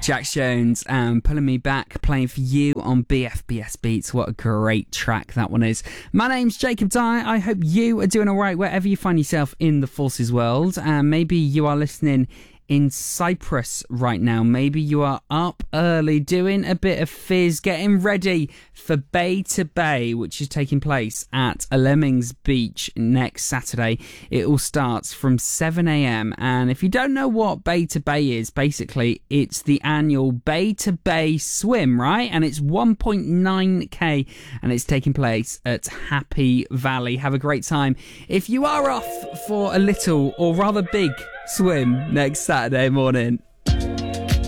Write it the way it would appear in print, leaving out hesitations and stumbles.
Jax Jones and Pulling Me Back, playing for you on BFBS Beats. What a great track that one is. My name's Jacob Dyer. I hope you are doing all right wherever you find yourself in the Forces world. And maybe you are listening in Cyprus right now. Maybe you are up early doing a bit of fizz, getting ready for Bay to Bay, which is taking place at Lemmings Beach next Saturday. It all starts from 7 a.m. And if you don't know what Bay to Bay is, basically it's the annual Bay to Bay swim, right? And it's 1.9k and it's taking place at Happy Valley. Have a great time. If you are off for a little or rather big swim next Saturday morning,